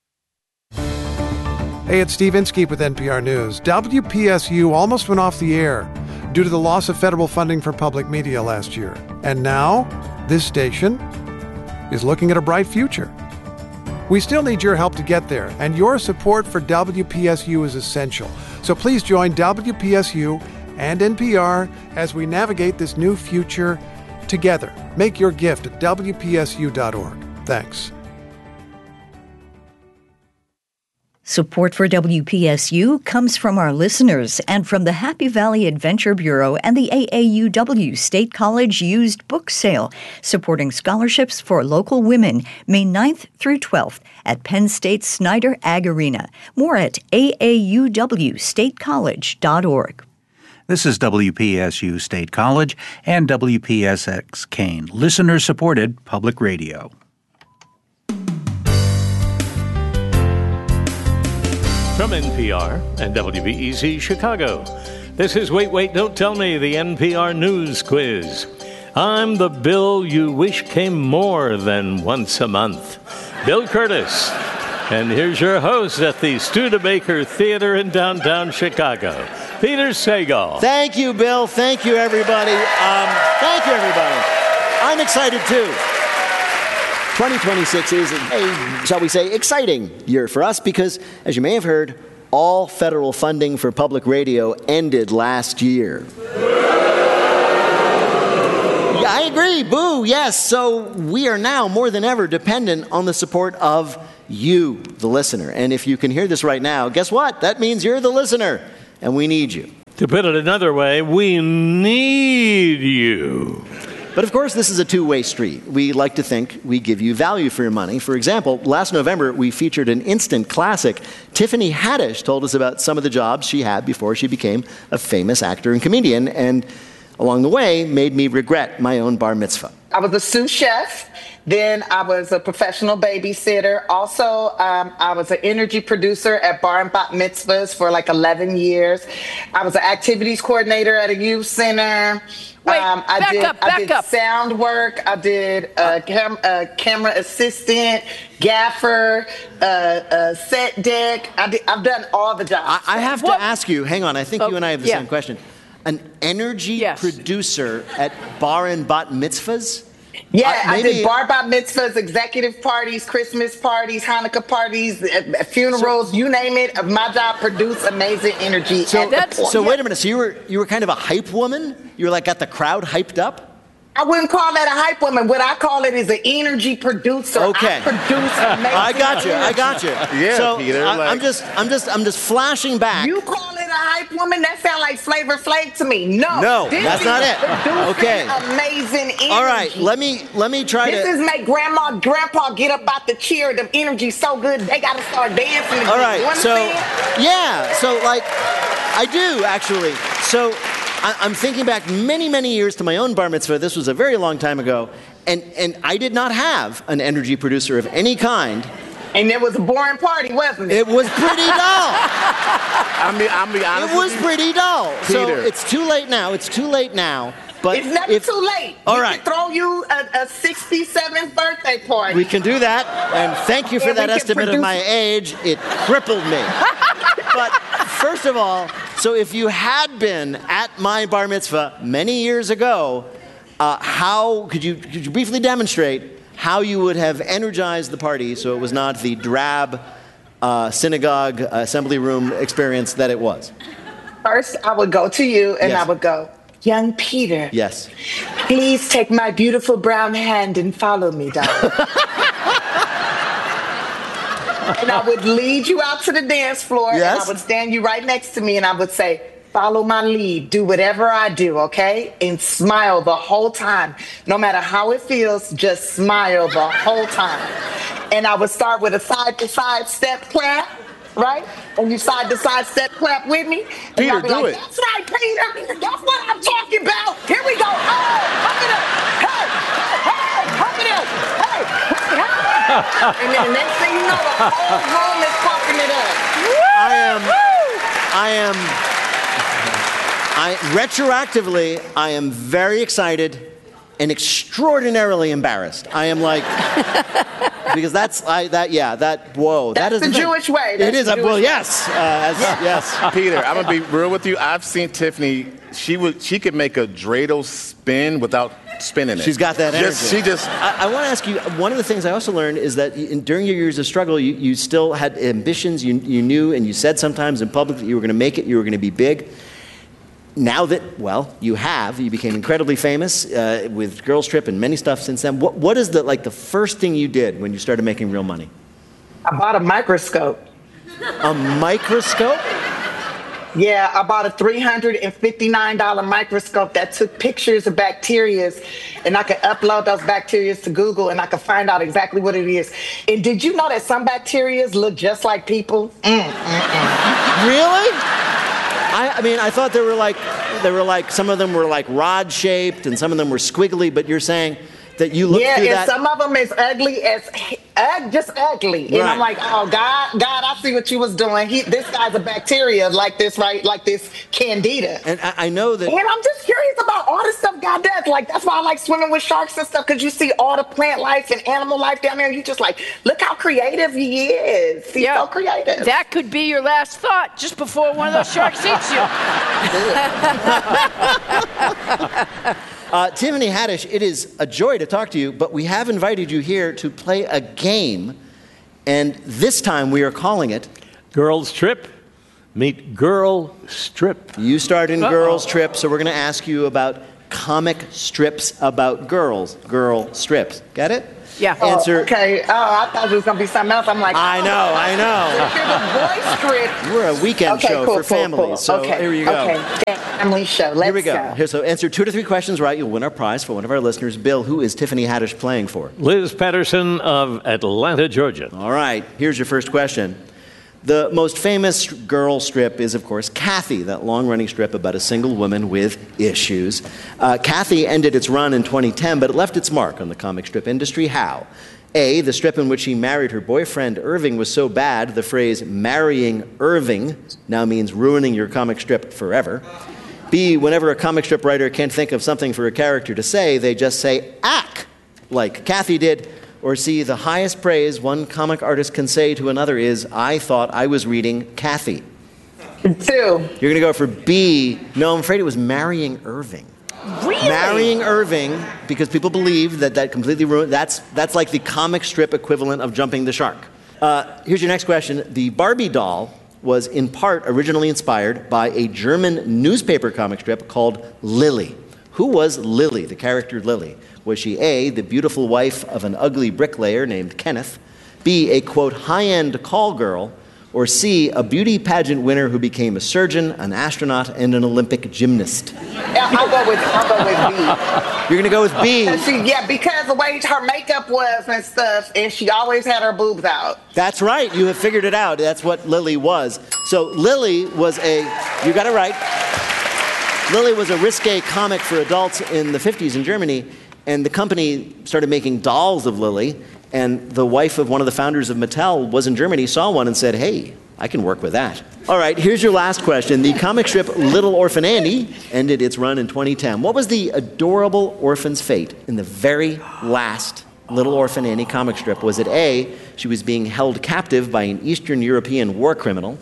Hey, it's Steve Inskeep with N P R News. W P S U almost went off the air due to the loss of federal funding for public media last year. And now, this station is looking at a bright future. We still need your help to get there, and your support for W P S U is essential. So please join W P S U and N P R as we navigate this new future together. Make your gift at W P S U dot org. Thanks. Support for W P S U comes from our listeners and from the Happy Valley Adventure Bureau and the A A U W State College Used Book Sale, supporting scholarships for local women May ninth through twelfth at Penn State's Snyder Ag Arena. More at A A U W state college dot org. This is W P S U State College and W P S X Kane, listener-supported public radio. From N P R and W B E Z Chicago, this is Wait, Wait, Don't Tell Me, the N P R News Quiz. I'm the Bill you wish came more than once a month, Bill Curtis. And here's your host at the Studebaker Theater in downtown Chicago, Peter Sagal. Thank you, Bill. Thank you, everybody. Um, thank you, everybody. I'm excited, too. twenty twenty-six is a, shall we say, exciting year for us because, as you may have heard, all federal funding for public radio ended last year. Yeah, I agree. Boo. Yes. So we are now more than ever dependent on the support of you, the listener. And if you can hear this right now, guess what? That means you're the listener, and we need you. To put it another way, we need you. But of course, this is a two-way street. We like to think we give you value for your money. For example, last November, we featured an instant classic. Tiffany Haddish told us about some of the jobs she had before she became a famous actor and comedian, and along the way, made me regret my own bar mitzvah. I was a sous chef. Then I was a professional babysitter. Also, um, I was an energy producer at Bar and Bat Mitzvahs for like eleven years. I was an activities coordinator at a youth center. Wait, um, I back did, up, back I did up. sound work. I did uh, cam- uh, camera assistant, gaffer, uh, uh, set deck. I did, I've done all the jobs. I, I have What? to ask you, hang on, I think Oh, you and I have the yeah. same question. An energy Yes. producer at Bar and Bat Mitzvahs? Yeah, Uh, I maybe- did bar bat mitzvahs, executive parties, Christmas parties, Hanukkah parties, uh, funerals, you name it. My job produced amazing energy. So, at the port. so wait a minute. So you were you were kind of a hype woman? You were like got the crowd hyped up? I wouldn't call that a hype woman. What I call it is an energy producer. Okay. I produce amazing I got you. I got you. Yeah, so Peter, I, like- I'm just I'm just I'm just flashing back. You call it a hype woman? That sounds like Flavor Flav to me. No. No, this that's is not it. producing Okay. Amazing energy. All right, let me let me try This to. is make grandma, grandpa get up out the chair. The energy so good they gotta start dancing. again. All right, You so understand? yeah, so like I do actually. So I, I'm thinking back many many years to my own bar mitzvah. This was a very long time ago, and and I did not have an energy producer of any kind. And it was a boring party, wasn't it? It was pretty dull. I mean, I'm be honest. It was with you. pretty dull. So Peter. it's too late now. It's too late now. But It's never if, too late. All we right. can throw you a, a sixty-seventh birthday party. We can do that, and thank you for And we that can estimate of produce- my age. It crippled me. But first of all, so if you had been at my bar mitzvah many years ago, uh, how could you could you briefly demonstrate how you would have energized the party so it was not the drab uh, synagogue uh, assembly room experience that it was? First, I would go to you and Yes. I would go, young Peter, Yes. please take my beautiful brown hand and follow me, darling. And I would lead you out to the dance floor and Yes. I would stand you right next to me and I would say, follow my lead, do whatever I do, okay? And smile the whole time. No matter how it feels, just smile the whole time. And I would start with a side-to-side step clap, right? And you side-to-side step clap with me. And Peter, I'll be do like, it. That's right, Peter. That's what I'm talking about. Here we go. Oh, pump it up. Hey, hey, hey, pump it up. Hey, hey, hey. And then the next thing you know, the whole room is pumping it up. I am. I am. I retroactively, I am very excited and extraordinarily embarrassed. I am like, because that's I that yeah that whoa that That's is the thing. Jewish way. It That's is the uh, well Jewish yes uh, as, yes. Peter, I'm gonna be real with you. I've seen Tiffany. She would. She could make a dreidel spin without spinning it. She's got that energy. Just, she just. I, I want to ask you. One of the things I also learned is that in, during your years of struggle, you, you still had ambitions. You you knew and you said sometimes in public that you were going to make it. You were going to be big. Now that, well, you have, you became incredibly famous uh, with Girls Trip and many stuff since then. What, what is the, like, the first thing you did when you started making real money? I bought a microscope. A microscope? Yeah, I bought a three hundred fifty-nine dollars microscope that took pictures of bacteria, and I could upload those bacteria to Google, and I could find out exactly what it is. And did you know that some bacteria look just like people? Mm, mm, mm. Really? I, I mean, I thought they were like, they were like, some of them were like rod-shaped, and some of them were squiggly, but you're saying that you look yeah, through and that... some of them is ugly as uh, just ugly. And Right. I'm like, oh God, God, I see what you was doing. He, this guy's a bacteria like this, right? Like this candida. And I, I know that... And I'm just curious about all the stuff God does. Like that's why I like swimming with sharks and stuff, because you see all the plant life and animal life down there. And you just like, look how creative he is. He's Yeah, so creative. That could be your last thought just before one of those sharks eats you. Uh, Tiffany Haddish, it is a joy to talk to you, but we have invited you here to play a game, and this time we are calling it... Girls Trip. Meet Girl Strip. You start in Uh-oh. Girls Trip, so we're going to ask you about comic strips about girls. Girl strips. Get it? Yeah. Answer... Oh, okay. Oh, I thought it was going to be something else. I'm like... I oh, know, I know. Here's a voice script. We're a weekend Okay, show cool, for cool, families, cool. so Okay, here you go. Okay, family show. Let's Here we go. go. Here, so answer two to three questions right. You'll win our prize for one of our listeners. Bill, who is Tiffany Haddish playing for? Liz Patterson of Atlanta, Georgia. All right. Here's your first question. The most famous girl strip is, of course, Kathy, that long-running strip about a single woman with issues. Uh, Kathy ended its run in twenty ten, but it left its mark on the comic strip industry. How? A, the strip in which she married her boyfriend Irving was so bad, the phrase marrying Irving now means ruining your comic strip forever. B, whenever a comic strip writer can't think of something for a character to say, they just say, ack, like Kathy did. Or C, the highest praise one comic artist can say to another is, I thought I was reading Kathy. Two. You're going to go for B. No, I'm afraid it was marrying Irving. Really? Marrying Irving, because people believe that that completely ruined... That's, that's like the comic strip equivalent of jumping the shark. Uh, here's your next question. The Barbie doll was in part originally inspired by a German newspaper comic strip called Lily. Who was Lily, the character Lily? Was she A, the beautiful wife of an ugly bricklayer named Kenneth, B, a, quote, high-end call girl, or C, a beauty pageant winner who became a surgeon, an astronaut, and an Olympic gymnast? Yeah, I'll go with I'll go with B. You're going to go with B. Uh, She, yeah, because the way her makeup was and stuff, and she always had her boobs out. That's right. You have figured it out. That's what Lily was. So Lily was a, you got it right. Lily was a risque comic for adults in the fifties in Germany, and the company started making dolls of Lily, and the wife of one of the founders of Mattel was in Germany, saw one and said, hey, I can work with that. All right, here's your last question. The comic strip Little Orphan Annie ended its run in twenty ten. What was the adorable orphan's fate in the very last Little Orphan Annie comic strip? Was it A, she was being held captive by an Eastern European war criminal?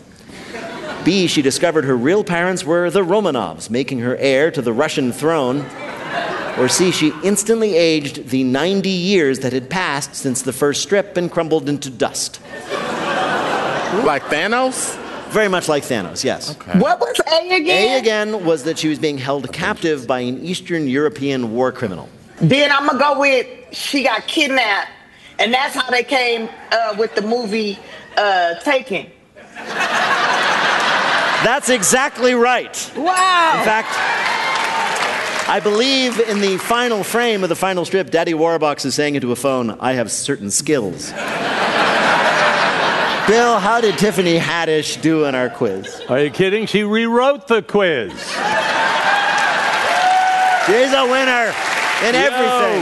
B, she discovered her real parents were the Romanovs, making her heir to the Russian throne? Or C, she instantly aged the ninety years that had passed since the first strip and crumbled into dust? Like Thanos? Very much like Thanos, yes. Okay. What was A again? A again was that she was being held captive by an Eastern European war criminal. Then I'm going to go with she got kidnapped, and that's how they came uh, with the movie uh, Taken. That's exactly right. Wow. In fact, I believe in the final frame of the final strip, Daddy Warbucks is saying into a phone, I have certain skills. Bill, how did Tiffany Haddish do in our quiz? Are you kidding? She rewrote the quiz. She's a winner in Yo. everything.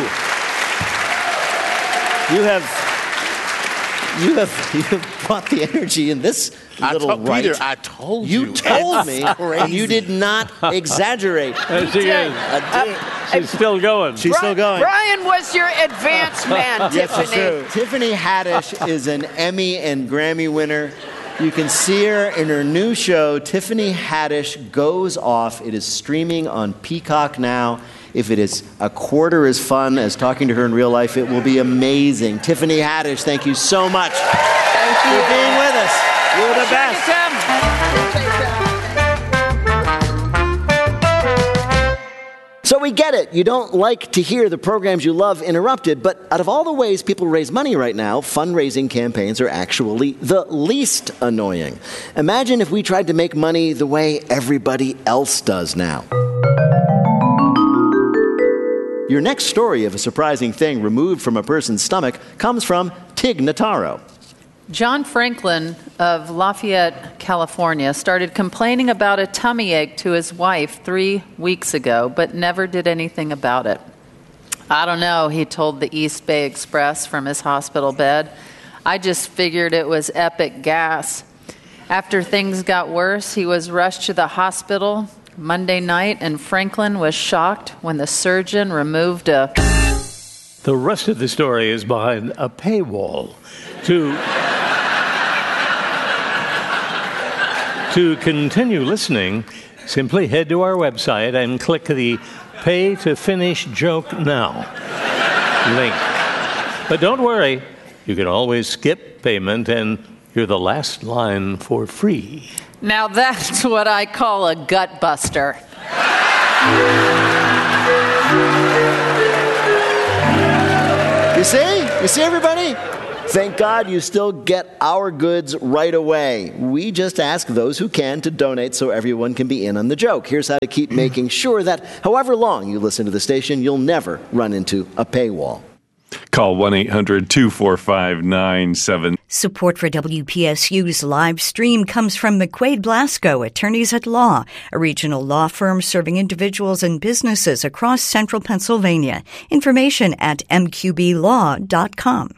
You have... You have, you have brought the energy in this little I to- right. Peter, I told you. you. told me, That's and you crazy. did not exaggerate. There she is. Uh, She's still going. She's still going. Brian was your advance man, Yes, Tiffany. it's true. Tiffany Haddish is an Emmy and Grammy winner. You can see her in her new show, Tiffany Haddish Goes Off. It is streaming on Peacock now. If it is a quarter as fun as talking to her in real life, it will be amazing. Tiffany Haddish, thank you so much Thank you. for being with us. You're the best. So we get it. You don't like to hear the programs you love interrupted, but out of all the ways people raise money right now, fundraising campaigns are actually the least annoying. Imagine if we tried to make money the way everybody else does now. Your next story of a surprising thing removed from a person's stomach comes from Tig Notaro. John Franklin of Lafayette, California, started complaining about a tummy ache to his wife three weeks ago, but never did anything about it. I don't know, he told the East Bay Express from his hospital bed. I just figured it was epic gas. After things got worse, he was rushed to the hospital Monday night, and Franklin was shocked when the surgeon removed a... The rest of the story is behind a paywall. To... To continue listening, simply head to our website and click the Pay to Finish Joke Now link. But don't worry, you can always skip payment and you're the last line for free. Now that's what I call a gut buster. You see? You see, everybody? Thank God you still get our goods right away. We just ask those who can to donate so everyone can be in on the joke. Here's how to keep making sure that however long you listen to the station, you'll never run into a paywall. Call one eight hundred two four five nine seven. Support for W P S U's live stream comes from McQuaid Blasco, Attorneys at Law, a regional law firm serving individuals and businesses across central Pennsylvania. Information at m q b law dot com.